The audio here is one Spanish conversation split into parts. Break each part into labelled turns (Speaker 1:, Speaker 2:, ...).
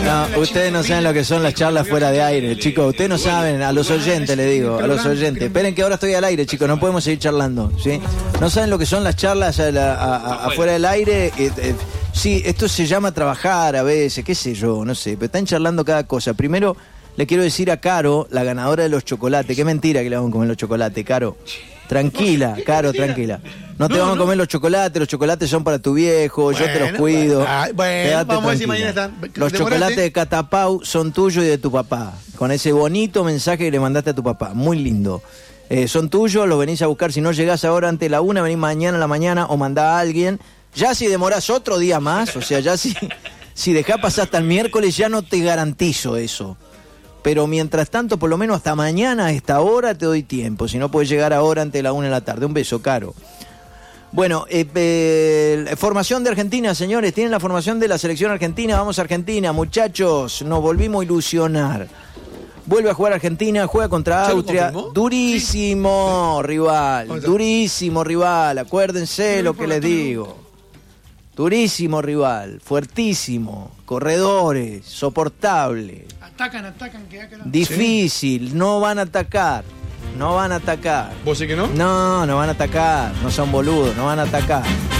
Speaker 1: No, ustedes no saben lo que son las charlas fuera de aire, chicos. Ustedes no saben, a los oyentes le digo, a los oyentes. Esperen que ahora estoy al aire, chicos, no podemos seguir charlando, ¿sí? No saben lo que son las charlas afuera del aire. Sí, esto se llama trabajar a veces, qué sé yo, no sé, pero están charlando cada cosa. Primero le quiero decir a Caro, la ganadora de los chocolates, qué mentira que le vamos a comer los chocolates, Caro. Tranquila, Caro, tranquila. No te vamos a comer los chocolates son para tu viejo, yo te los cuido.
Speaker 2: Bueno, vamos a ver si mañana están.
Speaker 1: Los chocolates de Catapau son tuyos y de tu papá, con ese bonito mensaje que le mandaste a tu papá, muy lindo. Son tuyos, los venís a buscar, si no llegás ahora antes de la 1, venís mañana a la mañana o mandá a alguien. Ya si demorás otro día más, o sea, ya si dejás pasar hasta el miércoles, ya no te garantizo eso. Pero mientras tanto, por lo menos hasta mañana a esta hora te doy tiempo. Si no, puedes llegar ahora antes de la 1 de la tarde. Un beso, Caro. Bueno, formación de Argentina, señores. Tienen la formación de la selección argentina. Vamos a Argentina, muchachos. Nos volvimos a ilusionar. Vuelve a jugar Argentina, juega contra Austria. Durísimo rival, durísimo rival. Acuérdense lo que les digo. Durísimo rival, fuertísimo, corredores, soportable.
Speaker 3: Atacan,
Speaker 1: difícil, sí. No van a atacar.
Speaker 2: ¿Vos sí que no?
Speaker 1: No van a atacar, no son boludos, no van a atacar.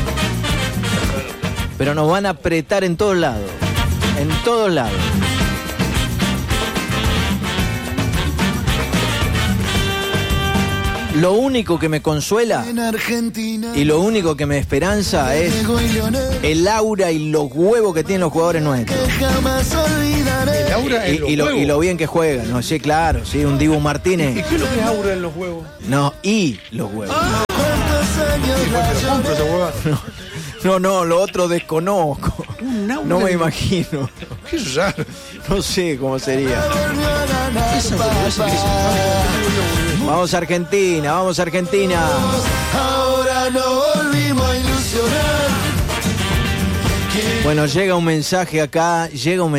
Speaker 1: Pero nos van a apretar en todos lados, Lo único que me consuela y lo único que me esperanza es el aura y los huevos que tienen los jugadores nuestros.
Speaker 2: El aura en los huevos.
Speaker 1: Y lo bien que juegan, ¿no? Sí, claro, sí, un Dibu Martínez.
Speaker 2: ¿Y qué es lo que es aura en los huevos?
Speaker 1: No, y los huevos. No, lo otro desconozco. No me imagino.
Speaker 2: Qué raro.
Speaker 1: No sé cómo sería. Vamos a Argentina.
Speaker 4: Ahora no volvimos a ilusionar.
Speaker 1: Bueno, llega un mensaje acá,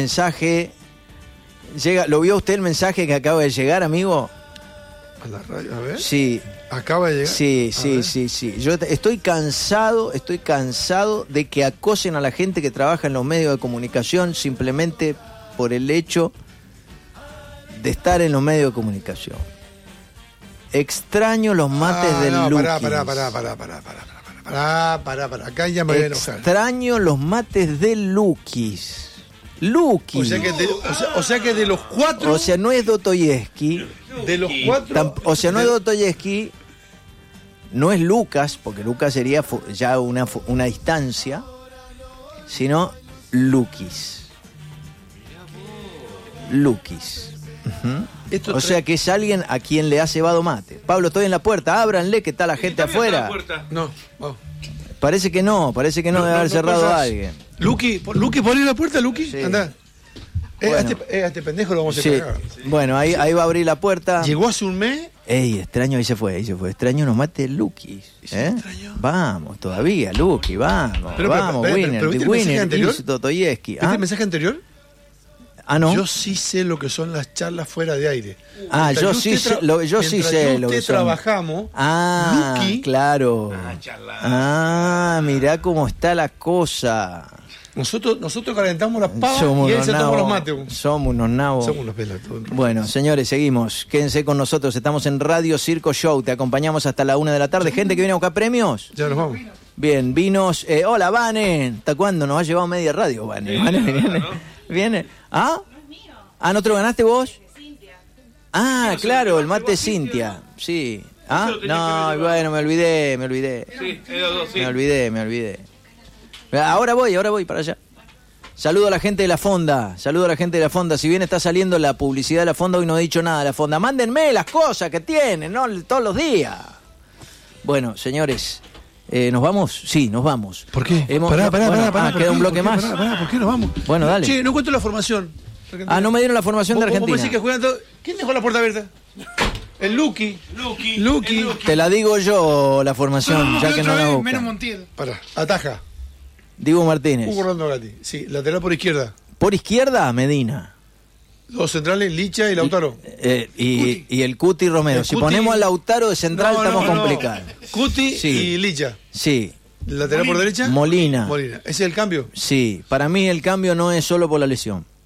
Speaker 1: ¿lo vio usted el mensaje que acaba de llegar, amigo?
Speaker 2: A la radio, a ver.
Speaker 1: Sí.
Speaker 2: ¿Acaba de llegar?
Speaker 1: Sí. Yo estoy cansado de que acosen a la gente que trabaja en los medios de comunicación simplemente por el hecho de estar en los medios de comunicación. Extraño los mates del Luquis.
Speaker 2: Pará. Acá ya me voy a enojar.
Speaker 1: Extraño los mates del Luquis.
Speaker 2: O sea que de los cuatro.
Speaker 1: O sea, no es Dostoyevsky.
Speaker 2: De los cuatro.
Speaker 1: O sea, no es Dostoyevsky. No es Lucas, porque Lucas sería ya una distancia. Sino Luquis. O sea que es alguien a quien le ha cebado mate. Pablo, estoy en la puerta, ábranle, que está la gente afuera.
Speaker 2: No.
Speaker 1: Parece que no debe haber cerrado a alguien.
Speaker 2: Luqui, ponle la puerta, Luqui.
Speaker 1: Sí.
Speaker 2: Andá.
Speaker 1: Bueno.
Speaker 2: A este pendejo lo vamos a cagar.
Speaker 1: Bueno, ahí va a abrir la puerta.
Speaker 2: Llegó hace un mes.
Speaker 1: Extraño, ahí se fue. Extraño nos mate Luqui. Vamos, todavía, Luqui, vamos. Winner, Dostoyevsky.
Speaker 2: ¿Viste el mensaje anterior?
Speaker 1: ¿No?
Speaker 2: Yo sí sé lo que son las charlas fuera de aire.
Speaker 1: Yo sí sé lo que son.
Speaker 2: Trabajamos.
Speaker 1: Luqui, claro. Mirá cómo está la cosa.
Speaker 2: Nosotros calentamos las pavas y él se toma los mates.
Speaker 1: Somos unos nabos.
Speaker 2: Somos unos pelotudos.
Speaker 1: Bueno, señores, seguimos. Quédense con nosotros. Estamos en Radio Circo Show. Te acompañamos hasta la 1 de la tarde. Gente que viene a buscar premios.
Speaker 2: Ya nos vamos.
Speaker 1: Bien, vinos. Hola, Vane. ¿Hasta cuándo? Nos ha llevado media radio, Vane. Vane viene. ¿Ah? ¿No te lo ganaste vos? Claro, el mate Cintia. Sí. No, bueno, me olvidé.
Speaker 5: Sí, sí.
Speaker 1: Me olvidé. Ahora voy para allá. Saludo a la gente de la Fonda. Si bien está saliendo la publicidad de la Fonda, hoy no he dicho nada de la Fonda. Mándenme las cosas que tienen, ¿no? Todos los días. Bueno, señores, ¿nos vamos? Sí, nos vamos.
Speaker 2: ¿Por qué?
Speaker 1: Pará. Queda un bloque más.
Speaker 2: ¿Por qué nos vamos?
Speaker 1: Bueno, dale.
Speaker 2: Che, no encuentro la formación.
Speaker 1: No me dieron la formación de Argentina.
Speaker 2: ¿Vos decís que juegan todos? ¿Quién dejó la puerta abierta? El Luqui.
Speaker 1: Te la digo yo, la formación, ya que no la busca.
Speaker 3: Menos Montiel.
Speaker 2: Pará, ataja.
Speaker 1: Dibu Martínez.
Speaker 2: Hugo Orlando Gatti. Sí, lateral por izquierda.
Speaker 1: Por izquierda, Medina.
Speaker 2: Dos centrales, Licha y Lautaro.
Speaker 1: Y el Cuti Romero. Si ponemos a Lautaro de central, estamos complicados.
Speaker 2: Cuti y Licha.
Speaker 1: Sí.
Speaker 2: Lateral por derecha.
Speaker 1: Molina.
Speaker 2: ¿Ese es el cambio?
Speaker 1: Sí. Para mí el cambio no es solo por la lesión.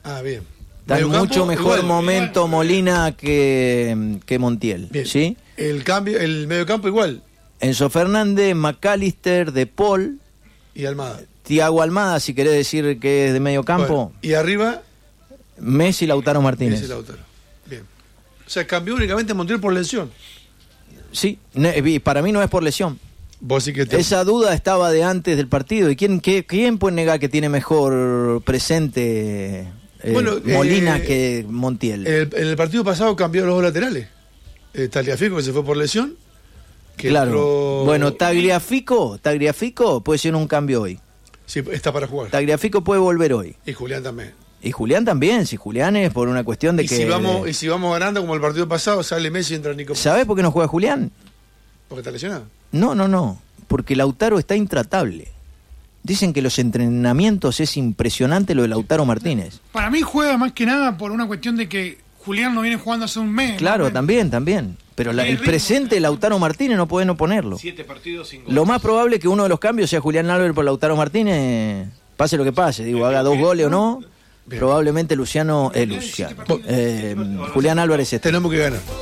Speaker 2: Ah, bien.
Speaker 1: Está en mucho mejor igual, momento igual. Molina que Montiel.
Speaker 2: Bien.
Speaker 1: ¿Sí?
Speaker 2: El mediocampo igual.
Speaker 1: Enzo Fernández, McAllister, De Paul.
Speaker 2: Y Almada.
Speaker 1: Thiago Almada, si querés decir que es de mediocampo.
Speaker 2: Bueno, y arriba.
Speaker 1: Messi, Lautaro Martínez.
Speaker 2: Messi, Lautaro. Bien. O sea, cambió únicamente Montiel por lesión.
Speaker 1: Sí, para mí no es por lesión.
Speaker 2: Vos sí que
Speaker 1: Esa duda estaba de antes del partido. ¿Y quién puede negar que tiene mejor presente Molina que Montiel?
Speaker 2: En el partido pasado cambió los dos laterales. Tagliafico, que se fue por lesión.
Speaker 1: Claro. Bueno, Tagliafico puede ser un cambio hoy.
Speaker 2: Sí, está para jugar.
Speaker 1: Tagliafico puede volver hoy.
Speaker 2: Y Julián también.
Speaker 1: Y Julián también, si Julián es por una cuestión de
Speaker 2: y
Speaker 1: que...
Speaker 2: Si vamos ganando como el partido pasado, sale Messi y entra Nico.
Speaker 1: ¿Sabés por qué no juega Julián?
Speaker 2: ¿Porque está lesionado?
Speaker 1: No, porque Lautaro está intratable. Dicen que los entrenamientos es impresionante lo de Lautaro Martínez.
Speaker 3: Para mí juega más que nada por una cuestión de que Julián no viene jugando hace un mes.
Speaker 1: Claro, ¿no? También. Pero el presente Lautaro Martínez no puede no ponerlo.
Speaker 5: 7 partidos, 5 goles.
Speaker 1: Lo más probable es que uno de los cambios sea Julián Álvarez por Lautaro Martínez, pase lo que pase, haga 2 goles o no. Bien. Probablemente Julián Álvarez
Speaker 2: Tenemos que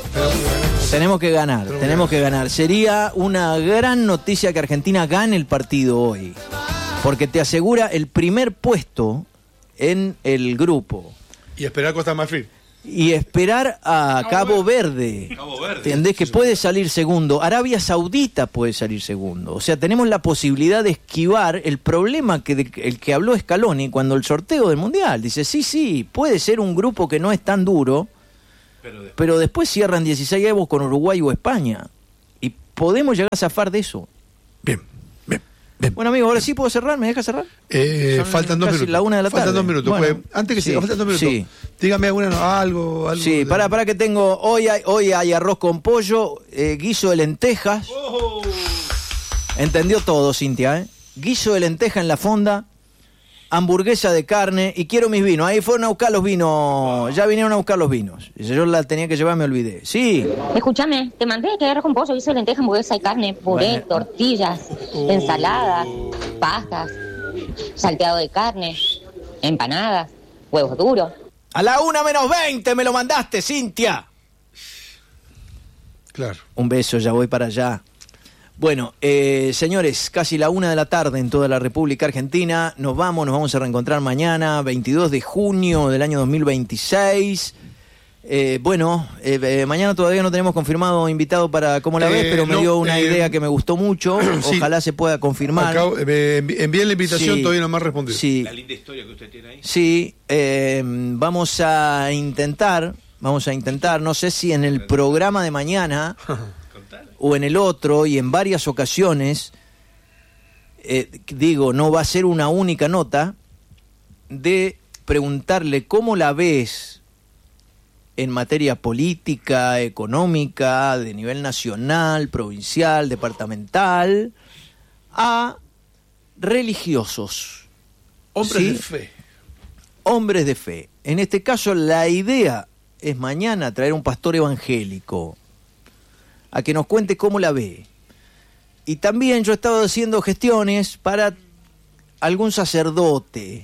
Speaker 1: ganar. Sería una gran noticia que Argentina gane el partido hoy, porque te asegura el primer puesto en el grupo.
Speaker 2: Y esperar a Costa Marfil.
Speaker 1: Y esperar a Cabo Verde. ¿Entendés? Que puede salir segundo. Arabia Saudita puede salir segundo. O sea, tenemos la posibilidad de esquivar el problema el que habló Scaloni cuando el sorteo del Mundial. Dice, sí, puede ser un grupo que no es tan duro, pero después cierran 16 avos con Uruguay o España. Y podemos llegar a zafar de eso.
Speaker 2: Bien.
Speaker 1: Bueno, amigo, ahora sí puedo cerrar. ¿Me dejas cerrar?
Speaker 2: Faltan 2 minutos.
Speaker 1: La 1 de la tarde.
Speaker 2: Faltan 2 minutos.
Speaker 1: Bueno,
Speaker 2: pues, antes que faltan 2 minutos. Sí. Dígame algo.
Speaker 1: Sí, para que tengo. Hoy hay arroz con pollo, guiso de lentejas. Oh. Entendió todo, Cintia, ¿eh? Guiso de lenteja en la fonda, hamburguesa de carne y quiero mis vinos. Ahí fueron a buscar los vinos. Ya vinieron a buscar los vinos. Yo la tenía que llevar, me olvidé. Sí.
Speaker 6: Escúchame, te mandé que arroz con pollo, hice lenteja, hamburguesa y carne, puré, tortillas, ensaladas, pastas, salteado de carne, empanadas, huevos duros.
Speaker 1: A la 1:20 me lo mandaste, Cintia.
Speaker 2: Claro.
Speaker 1: Un beso, ya voy para allá. Bueno, señores, casi la 1 de la tarde en toda la República Argentina. Nos vamos a reencontrar mañana, 22 de junio del año 2026. Mañana todavía no tenemos confirmado invitado para Cómo la ves, pero me dio una idea que me gustó mucho. Sí. Ojalá se pueda confirmar.
Speaker 2: Envié la invitación,
Speaker 1: sí,
Speaker 2: todavía no me ha respondido.
Speaker 1: Sí.
Speaker 5: La linda historia que usted tiene ahí.
Speaker 1: Sí, vamos a intentar, no sé si en el programa de mañana o en el otro y en varias ocasiones, no va a ser una única nota de preguntarle cómo la ves en materia política, económica, de nivel nacional, provincial, departamental, a religiosos.
Speaker 2: Hombres de fe.
Speaker 1: Hombres de fe. En este caso, la idea es mañana traer un pastor evangélico a que nos cuente cómo la ve. Y también yo he estado haciendo gestiones para algún sacerdote.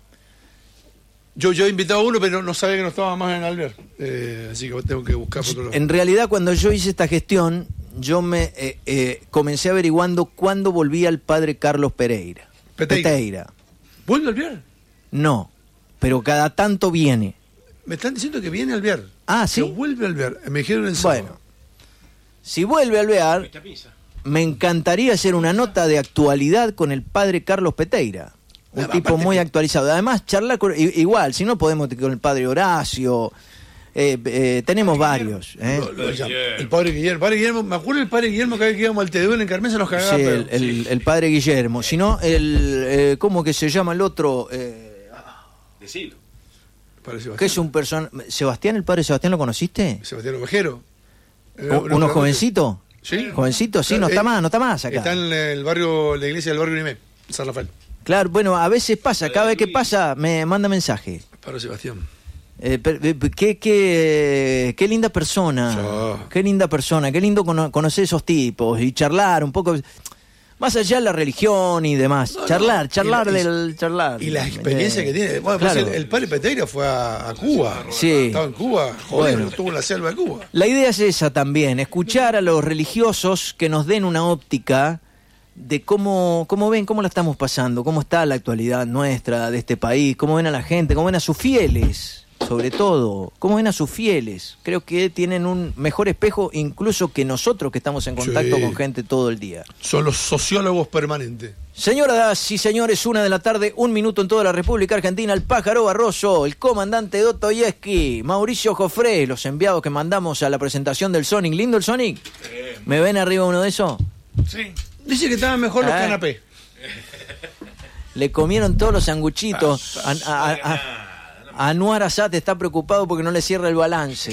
Speaker 2: Yo he invitado a uno, pero no sabía que no estaba más en Alvear. Así que tengo que buscar por otro lado.
Speaker 1: En realidad, cuando yo hice esta gestión, yo me comencé averiguando cuándo volvía el padre Carlos Pereira. Peteira.
Speaker 2: ¿Vuelve a Alvear?
Speaker 1: No, pero cada tanto viene.
Speaker 2: Me están diciendo que viene a Alvear.
Speaker 1: Ah, ¿sí?
Speaker 2: Que vuelve a Alvear. Me dijeron el sábado.
Speaker 1: Bueno, si vuelve a Alvear, me encantaría hacer una nota de actualidad con el padre Carlos Peteira. Un tipo muy actualizado. Además, charlar igual, si no podemos con el padre Horacio. Tenemos varios.
Speaker 2: El padre Guillermo, me acuerdo del padre Guillermo, cada vez que íbamos al TDU en Carmen se nos cagaba.
Speaker 1: Sí, el padre Guillermo. Si no, ¿cómo que se llama el otro?
Speaker 5: Decilo.
Speaker 1: ¿Qué es un personaje? ¿Sebastián, el padre Sebastián, lo conociste?
Speaker 2: Sebastián Ovejero.
Speaker 1: ¿Uno jovencito?
Speaker 2: Sí.
Speaker 1: Jovencito, sí, no está más acá.
Speaker 2: Está en el barrio, la iglesia del barrio Nimé, San Rafael.
Speaker 1: Claro, bueno, a veces pasa, cada vez que pasa me manda mensaje.
Speaker 2: Para Sebastián.
Speaker 1: Qué linda persona. Qué linda persona, qué lindo conocer esos tipos y charlar un poco. Más allá de la religión y demás. Charlar.
Speaker 2: Y la experiencia que tiene. Bueno,
Speaker 1: Claro.
Speaker 2: pues el padre Peteira fue a Cuba.
Speaker 1: Sí.
Speaker 2: Estaba en Cuba. Joder,
Speaker 1: Bueno.
Speaker 2: estuvo en la selva de Cuba.
Speaker 1: La idea es esa también, escuchar a los religiosos que nos den una óptica de cómo ven, cómo la estamos pasando, cómo está la actualidad nuestra de este país, cómo ven a la gente, cómo ven a sus fieles, sobre todo, cómo ven a sus fieles. Creo que tienen un mejor espejo incluso que nosotros que estamos en contacto
Speaker 2: Sí.
Speaker 1: con gente todo el día.
Speaker 2: Son los sociólogos permanentes.
Speaker 1: Señoras y señores, 1 p.m, 1 minuto en toda la República Argentina. El pájaro Barroso, el comandante Dostoyevsky, Mauricio Jofré, los enviados que mandamos a la presentación del Sonic. ¿Lindo el Sonic? ¿Me ven arriba uno de esos?
Speaker 3: Sí.
Speaker 2: Dice que estaban mejor los
Speaker 1: Ah.
Speaker 2: canapés.
Speaker 1: Le comieron todos los sanguchitos. Anwar Assad está preocupado porque no le cierra el balance.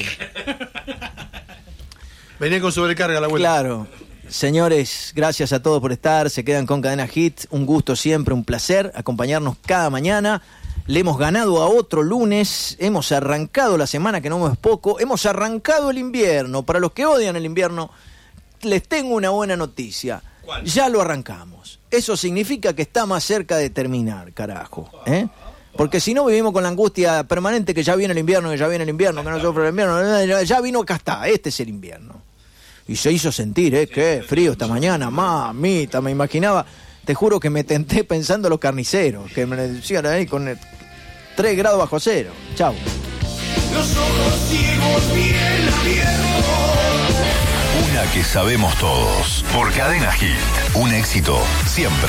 Speaker 2: Venía con sobrecarga a la vuelta.
Speaker 1: Claro. Señores, gracias a todos por estar. Se quedan con Cadena Hit. Un gusto siempre, un placer acompañarnos cada mañana. Le hemos ganado a otro lunes. Hemos arrancado la semana, que no es poco. Hemos arrancado el invierno. Para los que odian el invierno, les tengo una buena noticia.
Speaker 5: ¿Cuál?
Speaker 1: Ya lo arrancamos. Eso significa que está más cerca de terminar, carajo. Porque si no vivimos con la angustia permanente que ya viene el invierno, que no sufre el invierno. Ya vino, acá está. Este es el invierno. Y se hizo sentir, qué frío esta mañana, mamita, me imaginaba, te juro que me tenté pensando los carniceros, que me decían ahí con 3 grados bajo cero. Chau.
Speaker 4: Los ojos ciegos bien abiertos.
Speaker 7: Una que sabemos todos. Por Cadena Hit. Un éxito siempre.